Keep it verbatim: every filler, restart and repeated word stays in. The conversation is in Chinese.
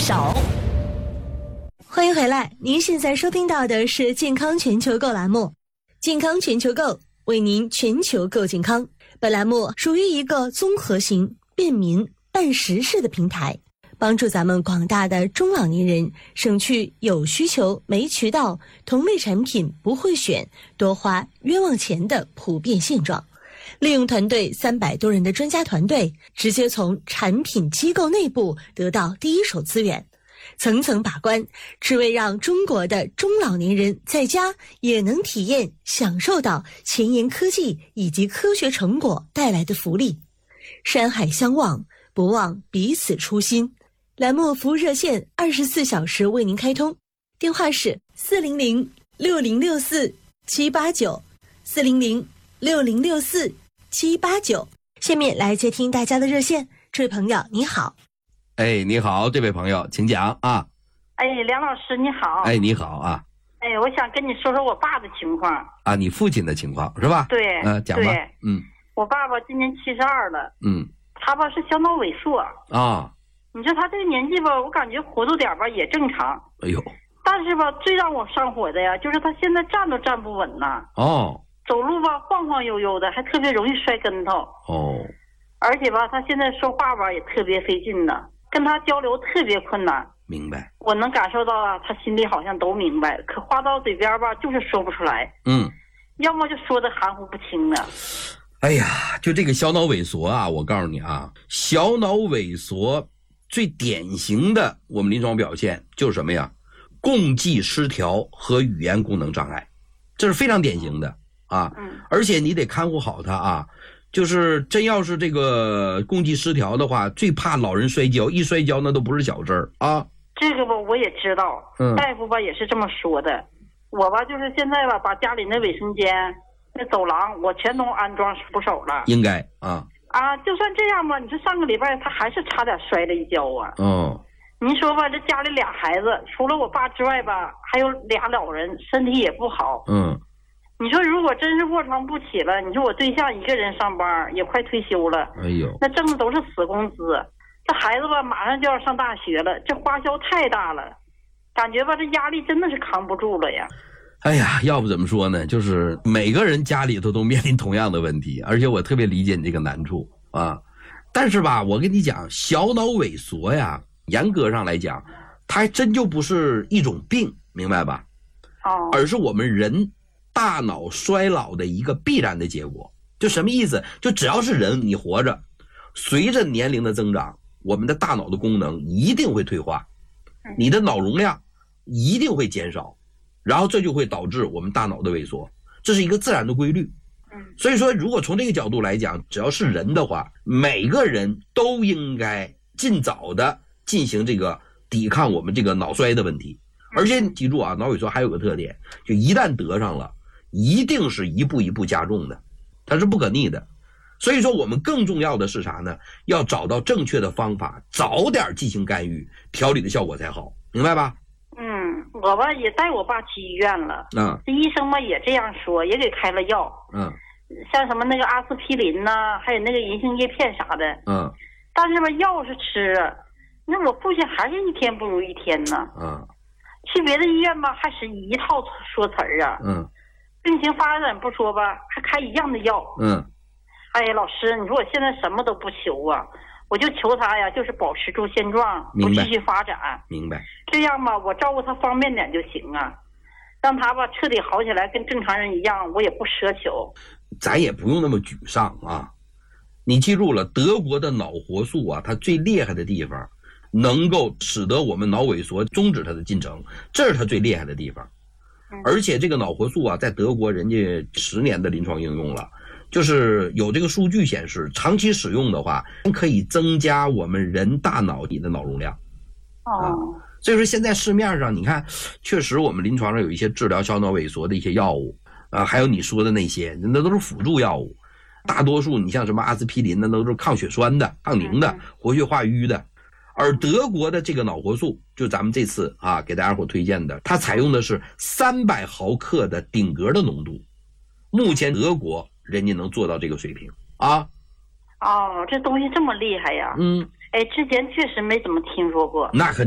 少。 欢迎回来，您现在收听到的是健康全球购栏目，健康全球购为您全球购健康。本栏目属于一个综合型、便民、办实事的平台，帮助咱们广大的中老年人省去有需求没渠道、同类产品不会选、多花冤枉钱的普遍现状。利用团队三百多人的专家团队，直接从产品机构内部得到第一手资源，层层把关，只为让中国的中老年人在家也能体验享受到前沿科技以及科学成果带来的福利。山海相望，不忘彼此初心。栏目服务热线二十四小时为您开通，电话是四零零六零六四七八九四零零六零六四七八九。下面来接听大家的热线，这位朋友你好。 哎，你好，这位朋友，请讲啊。 哎，梁老师你好。 哎，你好啊。 哎，我想跟你说说我爸的情况啊，你父亲的情况是吧？ 对， 嗯、呃，讲吧。嗯， 我爸爸今年七十二了。 嗯， 他吧是小脑萎缩啊。 你说他这个年纪吧，我感觉糊涂点吧也正常。 哎呦， 但是吧，最让我上火的呀，就是他现在站都站不稳呐。 哦。 走路吧晃晃悠悠的，还特别容易摔跟头。 哦。 而且吧，他现在说话吧也特别费劲呢，跟他交流特别困难。 明白。 我能感受到啊，他心里好像都明白，可话到嘴边吧就是说不出来。 嗯。 要么就说的含糊不清的。 哎呀，就这个小脑萎缩啊，我告诉你啊，小脑萎缩最典型的我们临床表现就是什么呀？共济失调和语言功能障碍，这是非常典型的啊。 嗯。而且你得看护好他啊。就是真要是这个共济失调的话，最怕老人摔跤，一摔跤那都不是小事儿啊。 这个吧我也知道，嗯，大夫吧也是这么说的。我吧就是现在吧把家里那卫生间、那走廊我全都安装扶手了。 应该啊。 啊，就算这样吧，你说上个礼拜他还是差点摔了一跤啊。 哦。 您说吧，这家里俩孩子，除了我爸之外吧，还有俩老人，身体也不好。 嗯。 你说如果真是卧床不起了，你说我对象一个人上班也快退休了， 哎呦， 那挣的都是死工资，这孩子吧马上就要上大学了，这花销太大了，感觉吧这压力真的是扛不住了呀。 哎呀，要不怎么说呢，就是每个人家里头都面临同样的问题，而且我特别理解你这个难处啊。但是吧，我跟你讲，小脑萎缩呀，严格上来讲它还真就不是一种病，明白吧？ 哦， 而是我们人大脑衰老的一个必然的结果。就什么意思？就只要是人你活着，随着年龄的增长，我们的大脑的功能一定会退化，你的脑容量一定会减少，然后这就会导致我们大脑的萎缩，这是一个自然的规律。所以说如果从这个角度来讲，只要是人的话，每个人都应该尽早的进行这个抵抗我们这个脑衰的问题。而且你记住啊，脑萎缩还有个特点，就一旦得上了一定是一步一步加重的，它是不可逆的。所以说我们更重要的是啥呢？要找到正确的方法，早点进行干预，调理的效果才好，明白吧？ 嗯，我吧也带我爸去医院了， 嗯， 这医生吧也这样说，也给开了药， 嗯， 像什么那个阿司匹林呐，还有那个银杏叶片啥的， 嗯， 但是吧药是吃，那我父亲还是一天不如一天呢， 嗯， 去别的医院吧还是一套说词儿啊， 嗯， 病情发展不说吧，还开一样的药， 嗯， 哎呀，老师，你说我现在什么都不求啊，我就求他呀，就是保持住现状，不继续发展。 明白。 这样吧，我照顾他方便点就行啊，让他吧彻底好起来，跟正常人一样，我也不奢求。 咱也不用那么沮丧啊！你记住了，德国的脑活素啊，它最厉害的地方，能够使得我们脑萎缩终止它的进程，这是它最厉害的地方。而且这个脑活素啊，在德国人家十年的临床应用了。就是有这个数据显示，长期使用的话可以增加我们人大脑里的脑容量。 哦、 啊，所以说现在市面上你看，确实我们临床上有一些治疗小脑萎缩的一些药物啊，还有你说的那些，那都是辅助药物。大多数你像什么阿司匹林那都是抗血栓的、抗凝的、活血化瘀的。而德国的这个脑活素，就咱们这次啊给大家伙推荐的，它采用的是三百毫克的顶格的浓度。目前德国人家能做到这个水平啊。 哦，这东西这么厉害呀。 嗯， 哎，之前确实没怎么听说过。 那可